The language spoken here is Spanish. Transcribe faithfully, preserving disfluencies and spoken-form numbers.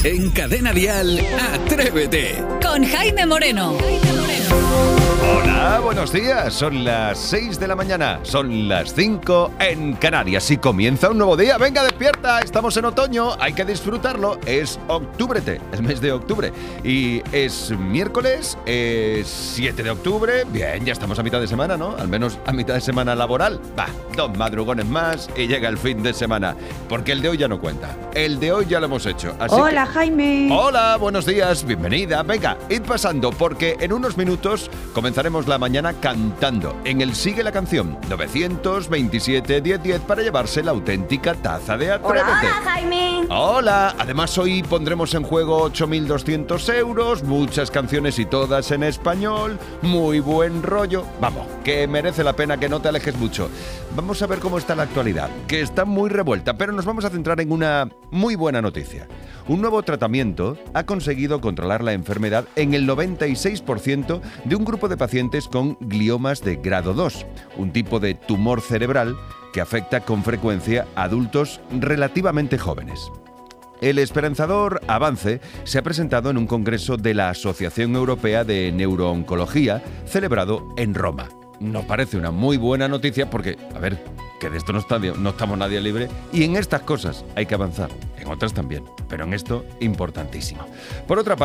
En Cadena Dial, Atrévete. Con Jaime Moreno. Hola, buenos días. Son las seis de la mañana. Son las cinco en Canarias y comienza un nuevo día. Venga, despierta. Estamos en otoño. Hay que disfrutarlo. Es octubrete, el mes de octubre. Y es miércoles, es siete de octubre. Bien, ya estamos a mitad de semana, ¿no? Al menos a mitad de semana laboral. Va, dos madrugones más y llega el fin de semana. Porque el de hoy ya no cuenta. El de hoy ya lo hemos hecho. Así Hola, que... Jaime. Hola, buenos días. Bienvenida. Venga, id pasando porque en unos minutos comenzaremos la mañana cantando en el Sigue la Canción nueve veintisiete diez diez para llevarse la auténtica taza de Atrévete. Hola, hola, Jaime. Hola, además hoy pondremos en juego ocho mil doscientos euros, muchas canciones y todas en español, muy buen rollo. Vamos, que merece la pena que no te alejes mucho. Vamos a ver cómo está la actualidad, que está muy revuelta, pero nos vamos a centrar en una muy buena noticia. Un nuevo tratamiento ha conseguido controlar la enfermedad en el noventa y seis por ciento de un grupo de pacientes con gliomas de grado dos, un tipo de tumor cerebral que afecta con frecuencia a adultos relativamente jóvenes. El esperanzador avance se ha presentado en un congreso de la Asociación Europea de Neurooncología celebrado en Roma. Nos parece una muy buena noticia porque, a ver, que de esto no, está, no estamos nadie libre y en estas cosas hay que avanzar, en otras también, pero en esto importantísimo. Por otra parte,